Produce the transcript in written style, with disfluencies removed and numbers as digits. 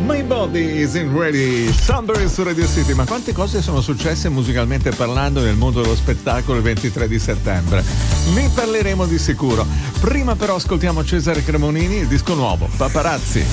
My Body Isn't Ready, Sunbury su Radio City. Ma quante cose sono successe musicalmente parlando nel mondo dello spettacolo il 23 di settembre? Ne parleremo di sicuro. Prima però ascoltiamo Cesare Cremonini, il disco nuovo, Paparazzi.